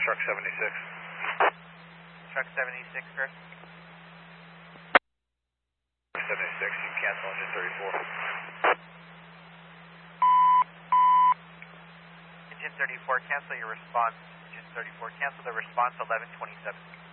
Truck 76. Truck 76, Chris. 76, you can cancel engine 34. Engine 34, cancel your response. Engine 34, cancel the response 1127.